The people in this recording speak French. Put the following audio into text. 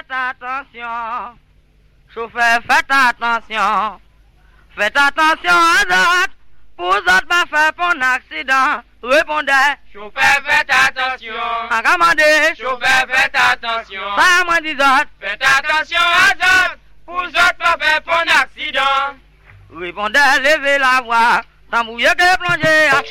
faites attention. Chauffeur, faites attention. Faites attention à d'autres. Pour autres, pas faire pour un accident. Répondez. Chauffeur, faites attention. Commandez. Chauffeur, faites attention. Ça, moi, dis autres. Faites attention à d'autres. Pour autres, pas faire pour un accident. Répondez, levez la voix. Tant mouillé que plongé.